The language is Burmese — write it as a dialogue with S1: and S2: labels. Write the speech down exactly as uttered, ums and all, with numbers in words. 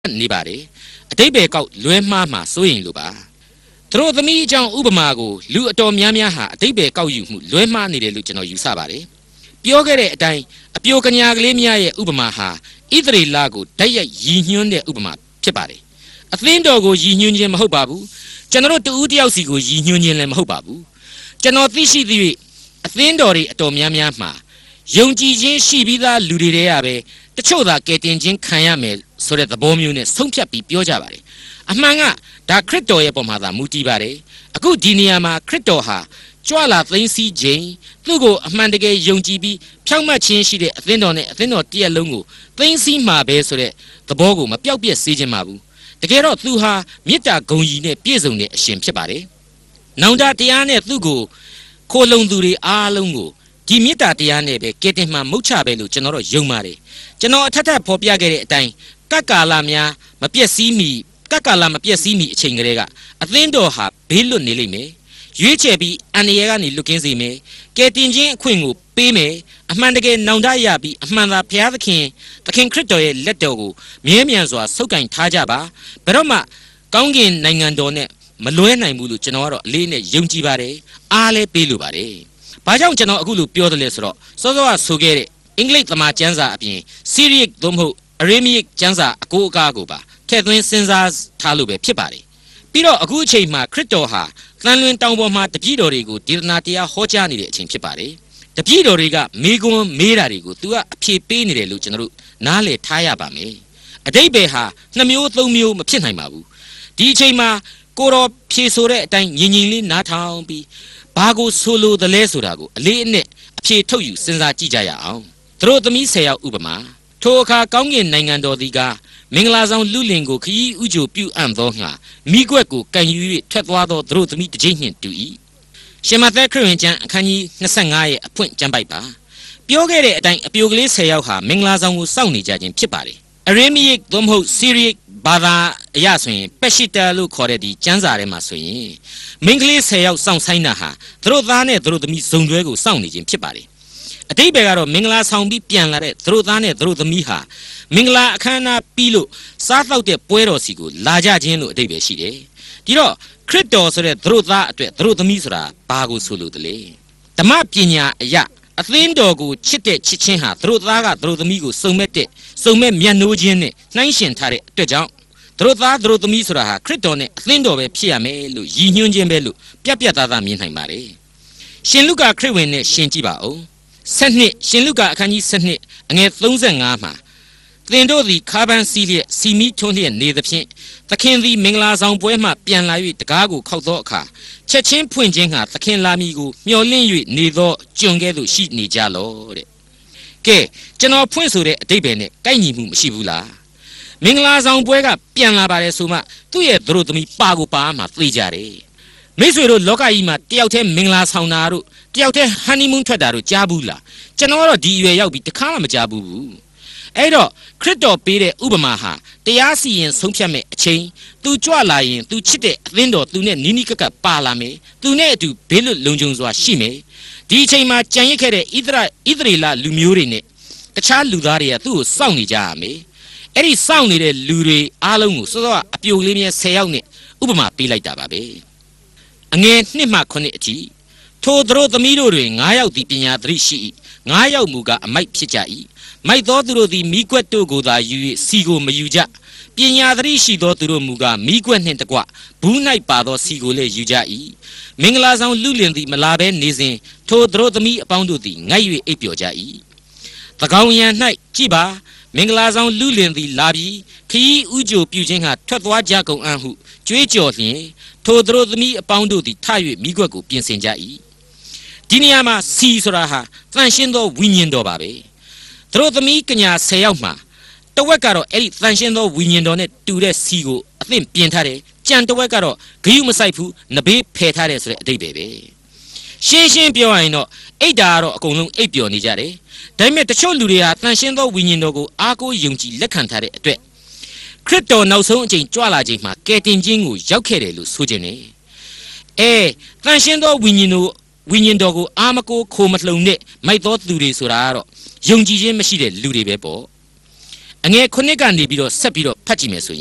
S1: နေပါတယ်အတိတ်ပဲကောက်လွဲမှားမှာစိုးရင်လိုပါသူတို့သမီးအကြောင်းဥပမာကိုလူအတော်များများဟာအတိတ်ပဲကောက်ယူမှုလွဲမှားနေတယ်လို့ကျွန်တော်ယူဆပါတယ်ပြောခဲ့တဲ့အတိုင်းအပြိုကညာကလေးများရဲ့ဥပမာဟာဣသရေလကိုဓာတ်ရိုက်ရည်ညွှန်းတဲ့ဥပမာဖြစ်ပါတယ်အသင်းတော်ကိုရည်ညွှန်းခြင်းမဟုတ်ပါဘူးကျွန်တော်တို့တူဦးတယောက်စီကိုရည်ညွှန်းခြင်းလည်းမဟုတ်ပါဘူးကျွန်တော်သိရှိသည့်အသင်းတော်တွေအတော်များများမှာယုံကြည်ခြင်းရှိပြီးသားလူတွေတည်းရပဲတချို့သာကယ်တင်ခြင်းခံရမယ်ဆိုတဲ့သဘောမျိုးနဲ့ဆုံးဖြတ်ပြီးပြောကြပါတယ်အမှန်ကဒါခရစ်တော်ရဲ့ပုံမှာသာမူတည်ပါတယ်အခုဒီနေရာမှာခရစ်တော်ဟာကြွလာသိမ်းစီးခြင်းသူ့ကိုအမှန်တကယ်ယုံကြည်ပြီးဖြောင့်မတ်ခြင်းရှိတဲ့အသင်းတော်နဲ့အသင်းတော်တရက်လုံးကိုသိမ်းစီးမှာပဲဆိုတဲ့သဘောကိုမပြောက်ပြက်စေခြင်းပါဘူးတကယ်တော့သူဟာမေတ္တာဂုဏ်ကြီးနဲ့ပြည့်စုံတဲ့အရှင်ဖြစ်ပါတယ်နောင်တတရားနဲ့သူ့ကိုခိုလုံသူတွေအားလုံးကိုဒီမေတ္တာတရားနဲ့ပဲကယ်တင်မှမုတ်ချပဲလို့ကျွန်တော်တို့ယုံပါတယ်ကျွန်တော်အထက်ထပ်ဖော်ပြခဲ့တဲ့အတိုင်းကပ်ကာလများမပြည့်စည်မီကပ်ကာလမပြည့်စည်မီအချိန်ကလေးကအသင်းတော်ဟာဘေးလွတ်နေလိမ့်မယ်ရွေးချယ်ပြီးအန္တရာယ်ကနေလွတ်ကင်းစေမယ်ကယ်တင်ခြင်းအခွင့်ကိုပေးမယ်အမှန်တကယ်နောင်တရပြီးအမှန်သာဘုရားသခင်သခင်ခရစ်တော်ရဲ့လက်တော်ကိုမြဲမြံစွာဆုပ်ကိုင်ထားကြပါဘယ်တော့မှကောင်းကင်နိုင်ငံတော်နဲ့မလွဲနိုင်ဘူးလို့ကျွန်တော်ကတော့အလေးနဲ့ယုံကြည်ပါတယ်အားလည်းပေးလိုပါတယ်ဘာကြောင့်ကျွန်တော်အခုလိုပြောတယ်လဲဆိုတော့စောစောကဆိုခဲ့တဲ့အင်္ဂလိပ်သမားကျမ်းစာအပြင်စီရိယက်သို့မဟုတ်အရေမိယက်ကျမ်းစာအကိုအကားကိုပါထည့်သွင်းစဉ်းစားထားလို့ပဲဖြစ်ပါတယ်ပြီးတော့အခုအချိန်မှာခရစ်တော်ဟာသံလွင်တောင်ပေါ်မှာတပည့်တော်တွေကိုဒေသနာတရားဟောကြားနေတဲ့အချိန်ဖြစ်ပါတယ်တပည့်တော်တွေကမေကွန်းမေးတာတွေကိုသူကအဖြေပေးနေတယ်လို့ကျွန်တော်တို့နားလည်ထားရပါမယ်အတိတ်ပဲဟာနှစ်မျိုးသုံးမျိုးမဖြစ်နိုင်ပါဘူးဒီအချိန်မှာကိုတော်ဖြေဆိုတဲ့အတိုင်းညင်ညင်လေးနားထောင်ပြီးဘာကိုဆိုလိုသလဲဆိုတာကိုအလေးအနက်အဖြေထုတ်ယူစဉ်းစားကြည့်ကြရအောင်သူတို့သမီးဆယ်ယောက်ဥပမာထိုအခါကောင်းကင်နိုင်ငံတော်သည်ကမင်္ဂလာဆောင်လူလင်ကိုခရီးဥကြိုပြုအံ့သောငှာမိကွက်ကိုကန်ယူ၍ထွက်သွားသောသူတို့သမီးတစ်ကြိမ်နှင့်တူ၏ရှမသက်ခရစ်ဝင်ကျမ်းအခန်းကြီးနှစ်ဆယ့်ငါရဲ့အဖွင့်ကျမ်းပိုက်ပါပြောခဲ့တဲ့အတိုင်းအပြိုကလေးဆယ်ယောက်ဟာမင်္ဂလာဆောင်ကိုစောင့်နေကြခြင်းဖြစ်ပါတယ်အရေမိယက်သို့မဟုတ်စီရိယက်ဘာသာအရဆိုရင်ပက်ရှိတာလို့ခေါ်တဲ့ဒီကျမ်းစာထဲမှာဆိုရင်မင်္ဂလေးဆယ်ယောက်စောင့်ဆိုင်တာဟာသူတို့သားနဲ့သူတို့သမီးဇုံတွဲကိုစောင့်နေခြင်းဖြစ်ပါတယ်အတိတ်ဘယ်ကတော့မင်္ဂလာဆောင်ပြီးပြန်လာတဲ့သူတို့သားနဲ့သူတို့သမီးဟာမင်္ဂလာအခမ်းအနားပြီးလို့စားတော့တဲ့ပွဲတော်စီကိုလာကြခြင်းလို့အတိတ်ပဲရှိတယ်ဒီတော့ခရစ်တော်ဆိုတဲ့သူတို့သားအတွက်သူတို့သမီးဆိုတာဘာကိုဆိုလို့တလဲဓမ္မပညာအရာအသင်းတော်ကိုချစ်တဲ့ချစ်ချင်းဟာသူတို့သားကသူတို့သမီးကိုစုံမဲ့တဲ့စုံမဲ့မျက်နှိုးခြင်းနဲ့နှိုင်းရှင်ထားတဲ့အတွက်ကြောင့်သူတို့သားသူတို့သမီးဆိုတာဟာခရစ်တော်နဲ့အသင်းတော်ပဲဖြစ်ရမယ်လို့ရည်ညွှန်းခြင်းပဲလို့ပြတ်ပြတ်သားသားမြင်နိုင်ပါတယ်ရှင်လုကာခရစ်ဝင်နဲ့ရှင်ကြည့်ပါဦးဆက်နှစ်ရှင်လုကာအခန်းကြီးဆက်နှစ်အငယ်သုံးဆယ့်ငါမှာသင်တို့သည်ခါပန်းစီးလျက်စီမီထွန်းလျက်နေသဖြင့်သခင်သည်မင်္ဂလာဆောင်ပွဲမှပြန်လာ၍တကားကိုခောက်သောအခါချက်ချင်းဖွင့်ခြင်းဟာသခင်လာမည်ကိုမျှော်လင့်၍နေသောကျွန်ကဲ့သို့ရှိနေကြလောတဲ့ကဲကျွန်တော်ဖွင့်ဆိုတဲ့အဓိပ္ပာယ်နဲ့ကိုက်ညီမှုမရှိဘူးလားမင်္ဂလာဆောင်ပွဲကပြန်လာပါတယ်ဆိုမှသူ့ရဲ့သူတို့သမီးပါကိုပါမှသိကြတယ်မိတ်ဆွေတို့လောကကြီးမှာတယောက်တည်းမင်္ဂလာဆောင်တာတို့တယောက်တည်းဟန်နီမွန်းထွက်တာတို့ကြားဘူးလားကျွန်တော်ကတော့ဒီအရွယ်ရောက်ပြီးတခါမှမကြားဘူးအဲ့တော့ခရစ်တော်ပေးတဲ့ဥပမာဟာတရားစီရင်ဆုံးဖြတ်မဲ့အချိန်သူကြွလာရင်သူချစ်တဲ့အသင်းတော်သူနဲ့နီးနီးကပ်ကပ်ပါလာမယ်သူနဲ့အတူဘေးလွတ်လုံခြုံစွာရှိမယ်ဒီအချိန်မှာကြံရစ်ခဲ့တဲ့ဣသရဣသရေလလူမျိုးတွေနဲ့တခြားလူသားတွေကသူ့ကိုစောင့်နေကြရမယ်အဲ့ဒီစောင့်နေတဲ့လူတွေအားလုံးကိုစောစောအပြိုကလေးများဆယ်ယောက်နဲ့ဥပမာပေးလိုက်တာပါပဲအငယ်နှစ်မှခုနှစ်အထိထိုသူတို့သမီးတို့တွင်ငါးယောက်သည်ပညာသတိရှိ၏ငါးယောက်မူကားအမိုက်ဖြစ်ကြ၏မိုက်သောသူတို့သည်မိကွက်တို့ကိုသာယူ၍စီကိုမယူကြပညာသတိရှိသောသူတို့မူကားမိကွက်နှင့်တကွဘူး၌ပါသောစီကိုလည်းယူကြ၏မင်္ဂလာဆောင်လူလင်သည်မလာဘဲနေစဉ်ထိုသူတို့သမီးအပေါင်းတို့သည်ငိုက်၍အိပ်ပျော်ကြ၏သကောင်ရန်၌ကြည်ပါမင်္ဂလာဆောင်လူလင်သည်လာပြီးခရီးဥကြိုပြုခြင်းဟာထွက်သွားကြကုန်အံ့ဟုကြွေးကြော်လျင်ထိုသူတို့သမီးအပေါင်းတို့သည်ထ၍မိကွက်ကိုပြင်ဆင်ကြ၏ဒီနေရာမှာစီဆိုတာဟာတန်ရှင်းသောဝိညာဉ်တော်ပါပဲသူတို့သမီးကညာဆယ်ယောက်မှာတဝက်ကတော့အဲ့ဒီတန်ရှင်းသောဝိညာဉ်တော်နဲ့တူတဲ့စီကိုအသင့်ပြင်ထားတယ်ကြံတဝက်ကတော့ဂယုမဆိုင်ဘူးနဘေးဖယ်ထားတယ်ဆိုတဲ့အဓိပ္ပာယ်ပဲရှင်းရှင်းပြောရရင်တော့အိတ်တာကတော့အကုန်လုံးအိပ်ပျော်နေကြတယ်ဒါပေမဲ့တချို့လူတွေဟာတန်ရှင်းသောဝိညာဉ်တော်ကိုအားကိုးယုံကြည်လက်ခံထားတဲ့အတွက်ခရစ်တော်နောက်ဆုံးအချိန်ကြွလာချိန်မှာကယ်တင်ခြင်းကိုရောက်ခဲ့တယ်လို့ဆိုခြင်းနဲ့အဲတန်ရှင်းသောဝိညာဉ်တော်ဝိညာဉ်တော်ကိုအာမကိုခိုမလှုံနဲ့မိုက်သောသူတွေဆိုတာကတော့ယုံကြည်ခြင်းမရှိတဲ့လူတွေပဲပေါ့အငယ်ခုနှစ်ကနေပြီးတော့ဆက်ပြီးတော့ဖတ်ကြည့်မယ်ဆို